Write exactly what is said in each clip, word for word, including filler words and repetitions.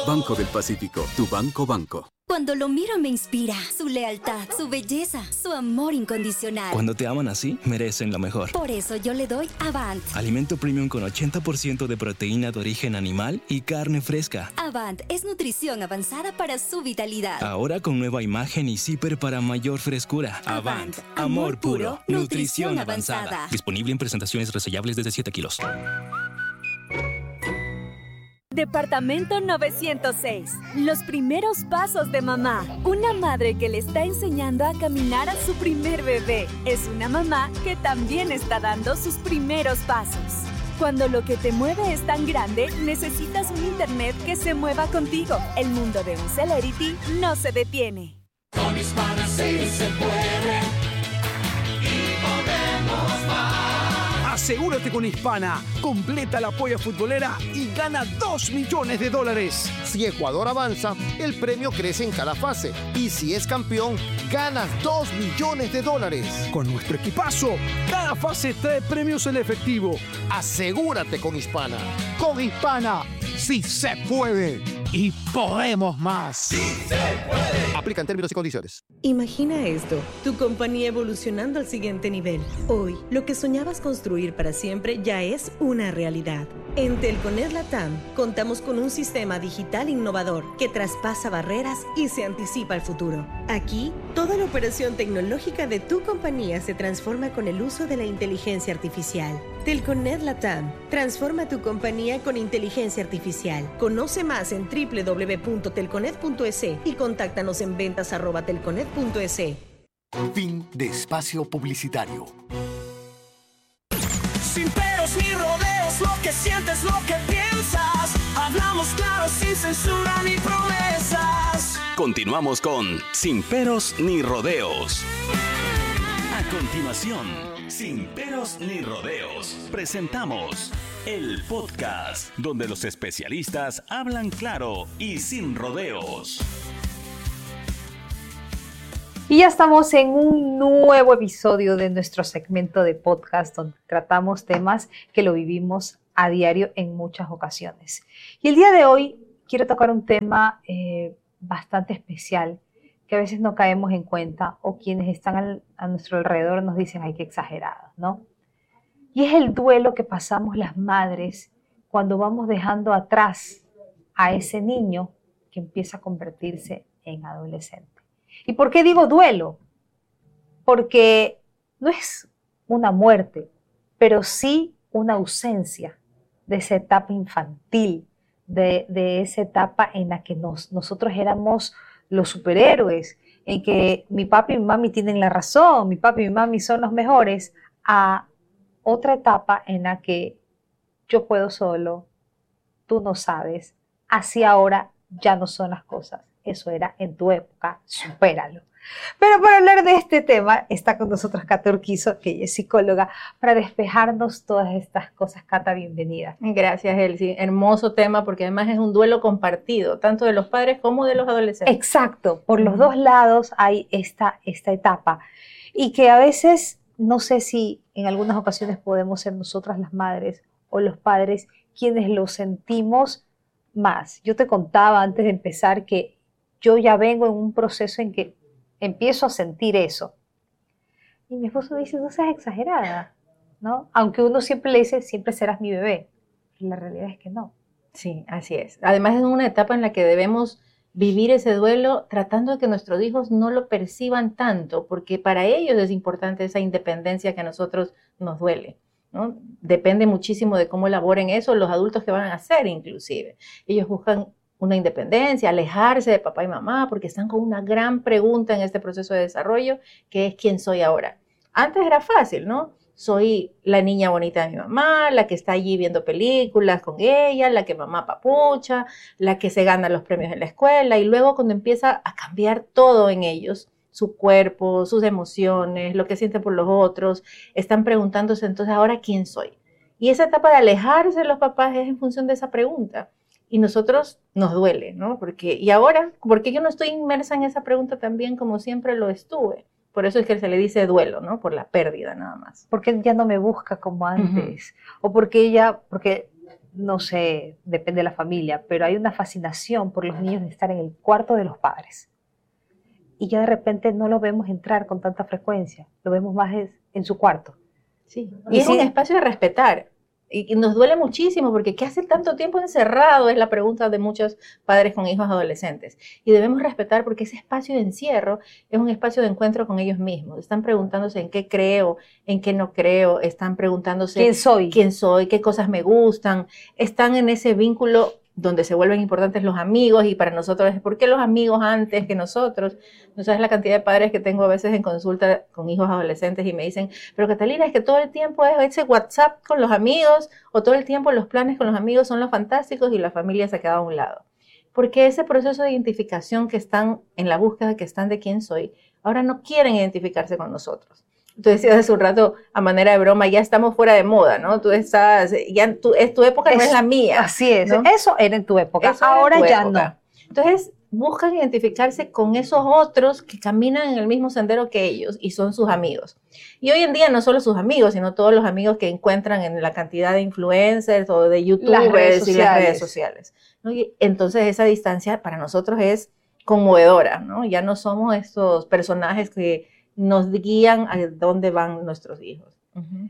Banco del Pacífico, tu banco banco. Cuando lo miro me inspira su lealtad, su belleza, su amor incondicional. Cuando te aman así, merecen lo mejor. Por eso yo le doy Avant. Alimento premium con ochenta por ciento de proteína de origen animal y carne fresca. Avant es nutrición avanzada para su vitalidad. Ahora con nueva imagen y zipper para mayor frescura. Avant, Avant, amor puro, nutrición nutrición avanzada. avanzada. Disponible en presentaciones resellables desde siete kilos. Departamento novecientos seis. Los primeros pasos de mamá. Una madre que le está enseñando a caminar a su primer bebé. Es una mamá que también está dando sus primeros pasos. Cuando lo que te mueve es tan grande, necesitas un internet que se mueva contigo. El mundo de un Celerity no se detiene. Con Hispana sí se puede y podemos más. Asegúrate con Hispana, completa la polla futbolera y gana dos millones de dólares. Si Ecuador avanza, el premio crece en cada fase. Y si es campeón, ganas dos millones de dólares. Con nuestro equipazo, cada fase trae premios en efectivo. Asegúrate con Hispana. Con Hispana, sí se puede y podemos más. Sí se puede. Aplican términos y condiciones. Imagina esto, tu compañía evolucionando al siguiente nivel. Hoy, lo que soñabas construir para siempre ya es una realidad. En Telconet Latam, contamos con un sistema digital innovador que traspasa barreras y se anticipa al futuro. Aquí, toda la operación tecnológica de tu compañía se transforma con el uso de la inteligencia artificial. Telconet Latam, transforma tu compañía con inteligencia artificial. Conoce más en doble u doble u doble u punto telconet punto es y contáctanos en ventas arroba telconet punto es. Fin de espacio publicitario. Sin peros ni rodeos, lo que sientes, lo que piensas. Hablamos claro, sin censura ni promesas. Continuamos con Sin Peros ni Rodeos. A continuación, Sin Peros ni Rodeos, presentamos el podcast donde los especialistas hablan claro y sin rodeos. Y ya estamos en un nuevo episodio de nuestro segmento de podcast donde tratamos temas que lo vivimos a diario en muchas ocasiones. Y el día de hoy quiero tocar un tema eh, bastante especial que a veces no caemos en cuenta o quienes están al, a nuestro alrededor nos dicen ay, qué exagerado, ¿no? Y es el duelo que pasamos las madres cuando vamos dejando atrás a ese niño que empieza a convertirse en adolescente. ¿Y por qué digo duelo? Porque no es una muerte, pero sí una ausencia de esa etapa infantil, de, de esa etapa en la que nos, nosotros éramos los superhéroes, en que mi papi y mi mami tienen la razón, mi papi y mi mami son los mejores, a otra etapa en la que yo puedo solo, tú no sabes, así ahora ya no son las cosas. Eso era en tu época, supéralo. Pero para hablar de este tema está con nosotros Cata Urquizo, que ella es psicóloga, para despejarnos todas estas cosas. Cata, bienvenida. Gracias, Elsie. Hermoso tema porque además es un duelo compartido, tanto de los padres como de los adolescentes. Exacto, por los dos lados hay esta, esta etapa y que a veces, no sé si en algunas ocasiones podemos ser nosotras las madres o los padres quienes lo sentimos más. Yo te contaba antes de empezar que yo ya vengo en un proceso en que empiezo a sentir eso. Y mi esposo dice, no seas exagerada, ¿no? Aunque uno siempre le dice, siempre serás mi bebé. Pero la realidad es que no. Sí, así es. Además es una etapa en la que debemos vivir ese duelo tratando de que nuestros hijos no lo perciban tanto, porque para ellos es importante esa independencia que a nosotros nos duele, ¿no? Depende muchísimo de cómo elaboren eso los adultos que van a hacer inclusive. Ellos buscan una independencia, alejarse de papá y mamá, porque están con una gran pregunta en este proceso de desarrollo, que es ¿quién soy ahora? Antes era fácil, ¿no? Soy la niña bonita de mi mamá, la que está allí viendo películas con ella, la que mamá papucha, la que se gana los premios en la escuela, y luego cuando empieza a cambiar todo en ellos, su cuerpo, sus emociones, lo que sienten por los otros, están preguntándose entonces, ¿ahora quién soy? Y esa etapa de alejarse de los papás es en función de esa pregunta. Y nosotros nos duele, ¿no? Porque, y ahora, ¿por qué yo no estoy inmersa en esa pregunta también como siempre lo estuve? Por eso es que se le dice duelo, ¿no? Por la pérdida nada más. Porque ya no me busca como antes. Uh-huh. O porque ella, porque no sé, depende de la familia, pero hay una fascinación por los niños de estar en el cuarto de los padres. Y ya de repente no lo vemos entrar con tanta frecuencia, lo vemos más en su cuarto. Sí. Y, y es sí, un espacio de respetar. Y nos duele muchísimo porque ¿qué hace tanto tiempo encerrado? Es la pregunta de muchos padres con hijos adolescentes. Y debemos respetar porque ese espacio de encierro es un espacio de encuentro con ellos mismos. Están preguntándose en qué creo, en qué no creo. Están preguntándose quién soy, quién soy, qué cosas me gustan. Están en ese vínculo donde se vuelven importantes los amigos y para nosotros es ¿por qué los amigos antes que nosotros? No sabes la cantidad de padres que tengo a veces en consulta con hijos adolescentes y me dicen, pero Catalina, es que todo el tiempo es ese WhatsApp con los amigos o todo el tiempo los planes con los amigos son los fantásticos y la familia se ha quedado a un lado. Porque ese proceso de identificación que están en la búsqueda que están de quién soy, ahora no quieren identificarse con nosotros. Tú decías hace un rato, a manera de broma, ya estamos fuera de moda, ¿no? Tú estás, ya tu, es tu época, es, no es la mía. Así es, ¿no? Eso era en tu época, Eso ahora tu ya época. No. Entonces, buscan identificarse con esos otros que caminan en el mismo sendero que ellos y son sus amigos. Y hoy en día no solo sus amigos, sino todos los amigos que encuentran en la cantidad de influencers o de youtubers y las redes sociales, ¿no? Y entonces, esa distancia para nosotros es conmovedora, ¿no? Ya no somos estos personajes que nos guían a dónde van nuestros hijos. Uh-huh.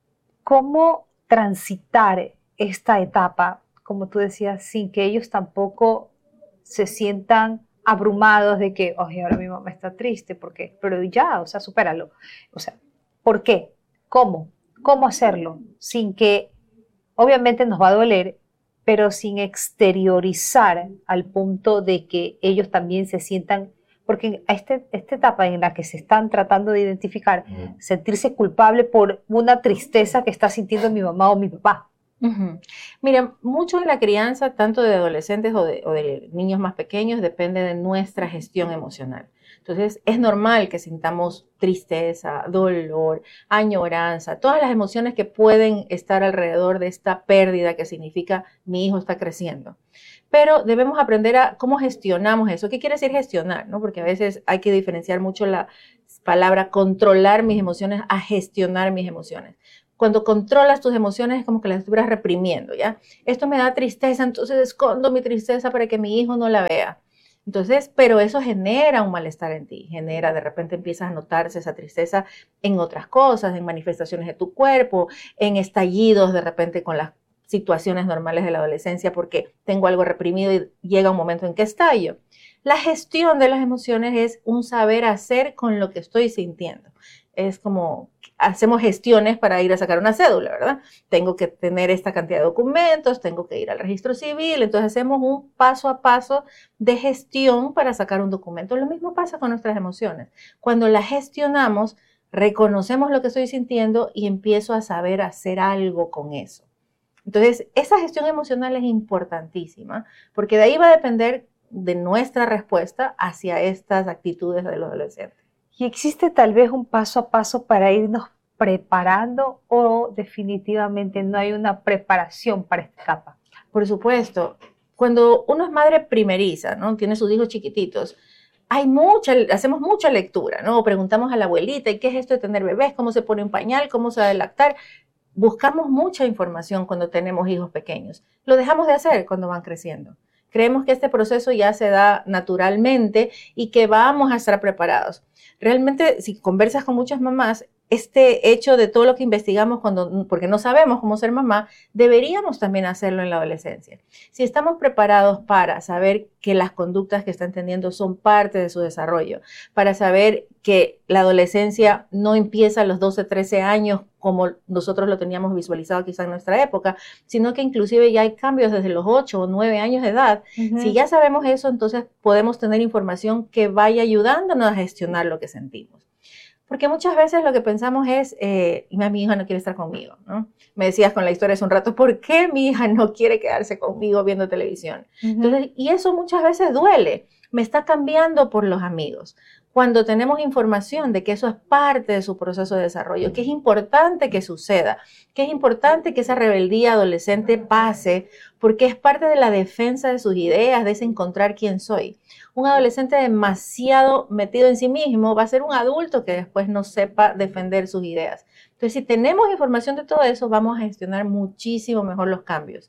¿Cómo transitar esta etapa, como tú decías, sin que ellos tampoco se sientan abrumados de que, oye, ahora mi mamá está triste, ¿por qué? Pero ya, o sea, supéralo. O sea, ¿por qué? ¿Cómo? ¿Cómo hacerlo? Sin que, obviamente nos va a doler, pero sin exteriorizar al punto de que ellos también se sientan. Porque a este, esta etapa en la que se están tratando de identificar, uh-huh. sentirse culpable por una tristeza que está sintiendo mi mamá o mi papá. Uh-huh. Mira, mucho de la crianza, tanto de adolescentes o de, o de niños más pequeños, depende de nuestra gestión emocional. Entonces, es normal que sintamos tristeza, dolor, añoranza, todas las emociones que pueden estar alrededor de esta pérdida que significa mi hijo está creciendo. Pero debemos aprender a cómo gestionamos eso. ¿Qué quiere decir gestionar? ¿No? Porque a veces hay que diferenciar mucho la palabra controlar mis emociones a gestionar mis emociones. Cuando controlas tus emociones es como que las estuvieras reprimiendo, ¿ya? Esto me da tristeza, entonces escondo mi tristeza para que mi hijo no la vea. Entonces, pero eso genera un malestar en ti, genera, de repente empiezas a notarse esa tristeza en otras cosas, en manifestaciones de tu cuerpo, en estallidos de repente con las situaciones normales de la adolescencia porque tengo algo reprimido y llega un momento en que estallo. La gestión de las emociones es un saber hacer con lo que estoy sintiendo. Es como hacemos gestiones para ir a sacar una cédula, ¿verdad? Tengo que tener esta cantidad de documentos, tengo que ir al registro civil, entonces hacemos un paso a paso de gestión para sacar un documento. Lo mismo pasa con nuestras emociones. Cuando las gestionamos, reconocemos lo que estoy sintiendo y empiezo a saber hacer algo con eso. Entonces, esa gestión emocional es importantísima porque de ahí va a depender de nuestra respuesta hacia estas actitudes de los adolescentes. ¿Y existe tal vez un paso a paso para irnos preparando o definitivamente no hay una preparación para esta etapa? Por supuesto. Cuando uno es madre primeriza, ¿no? Tiene sus hijos chiquititos, hay mucha, hacemos mucha lectura, ¿no? Preguntamos a la abuelita, ¿y qué es esto de tener bebés? ¿Cómo se pone un pañal? ¿Cómo se va a lactar? Buscamos mucha información cuando tenemos hijos pequeños. Lo dejamos de hacer cuando van creciendo. Creemos que este proceso ya se da naturalmente y que vamos a estar preparados. Realmente, si conversas con muchas mamás, este hecho de todo lo que investigamos cuando, porque no sabemos cómo ser mamá, deberíamos también hacerlo en la adolescencia. Si estamos preparados para saber que las conductas que están teniendo son parte de su desarrollo, para saber que la adolescencia no empieza a los doce, trece años como nosotros lo teníamos visualizado quizá en nuestra época, sino que inclusive ya hay cambios desde los ocho o nueve años de edad. Uh-huh. Si ya sabemos eso, entonces podemos tener información que vaya ayudándonos a gestionar lo que sentimos. Porque muchas veces lo que pensamos es, eh, mi hija no quiere estar conmigo, ¿no? Me decías con la historia hace un rato, ¿por qué mi hija no quiere quedarse conmigo viendo televisión? Uh-huh. Entonces, y eso muchas veces duele, me está cambiando por los amigos. Cuando tenemos información de que eso es parte de su proceso de desarrollo, que es importante que suceda, que es importante que esa rebeldía adolescente pase, porque es parte de la defensa de sus ideas, de ese encontrar quién soy. Un adolescente demasiado metido en sí mismo va a ser un adulto que después no sepa defender sus ideas. Entonces, si tenemos información de todo eso, vamos a gestionar muchísimo mejor los cambios.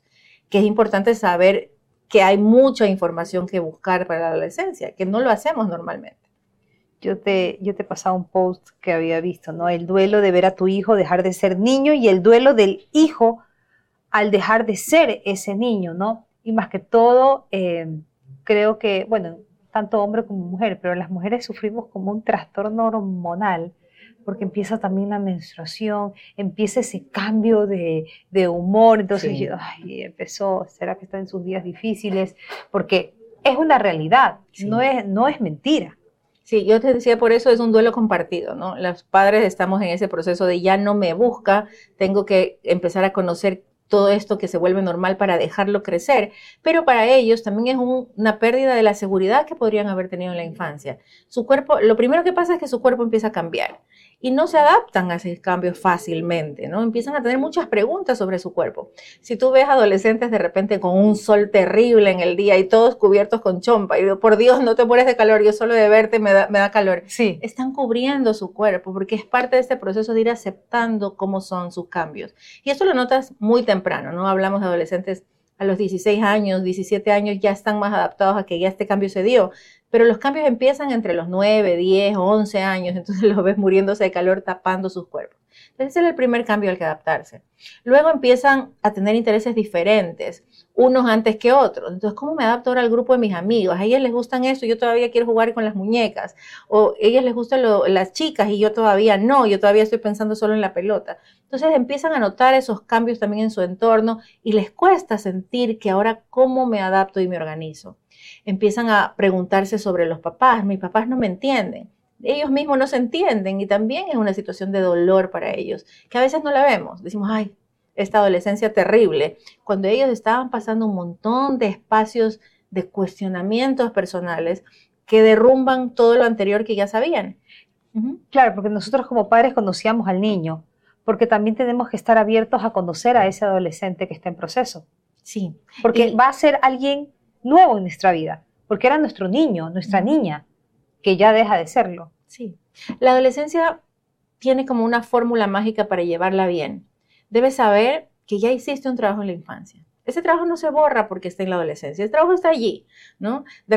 que es importante saber que hay mucha información que buscar para la adolescencia, que no lo hacemos normalmente. Yo te, yo te pasaba un post que había visto, ¿no? El duelo de ver a tu hijo dejar de ser niño y el duelo del hijo al dejar de ser ese niño, ¿no? Y más que todo, eh, creo que, bueno, tanto hombre como mujer, pero las mujeres sufrimos como un trastorno hormonal, porque empieza también la menstruación, empieza ese cambio de, de humor, entonces sí. yo, ay, empezó, ¿será que está en sus días difíciles? Porque es una realidad, sí. no es, no es mentira. Sí, yo te decía, por eso es un duelo compartido, ¿no? Los padres estamos en ese proceso de ya no me busca, tengo que empezar a conocer todo esto que se vuelve normal para dejarlo crecer, pero para ellos también es un, una pérdida de la seguridad que podrían haber tenido en la infancia. Su cuerpo, lo primero que pasa es que su cuerpo empieza a cambiar y no se adaptan a esos cambios fácilmente, ¿no? Empiezan a tener muchas preguntas sobre su cuerpo. Si tú ves adolescentes de repente con un sol terrible en el día y todos cubiertos con chompa, y digo, por Dios, no te mueres de calor, yo solo de verte me da, me da calor. Sí. Están cubriendo su cuerpo porque es parte de este proceso de ir aceptando cómo son sus cambios. Y esto lo notas muy temprano, ¿no? Hablamos de adolescentes a los dieciséis años, diecisiete años, ya están más adaptados a que ya este cambio se dio. Pero los cambios empiezan entre los nueve, diez, once años, entonces los ves muriéndose de calor tapando sus cuerpos. Entonces ese es el primer cambio al que adaptarse. Luego empiezan a tener intereses diferentes, unos antes que otros. Entonces, ¿cómo me adapto ahora al grupo de mis amigos? A ellas les gustan esto, yo todavía quiero jugar con las muñecas. O a ellas les gustan lo, las chicas y yo todavía no, yo todavía estoy pensando solo en la pelota. Entonces empiezan a notar esos cambios también en su entorno y les cuesta sentir que ahora cómo me adapto y me organizo. Empiezan a preguntarse sobre los papás. Mis papás no me entienden. Ellos mismos no se entienden y también es una situación de dolor para ellos, que a veces no la vemos. Decimos, ay, esta adolescencia terrible, cuando ellos estaban pasando un montón de espacios de cuestionamientos personales que derrumban todo lo anterior que ya sabían. Uh-huh. Claro, porque nosotros como padres conocíamos al niño, porque también tenemos que estar abiertos a conocer a ese adolescente que está en proceso. Sí. Porque y, va a ser alguien nuevo en nuestra vida, porque era nuestro niño, nuestra niña, que ya deja de serlo. Sí. La adolescencia tiene como una fórmula mágica para llevarla bien. Debes saber que ya hiciste un trabajo en la infancia. Ese trabajo no se borra porque está en la adolescencia, ese trabajo está allí, ¿no? De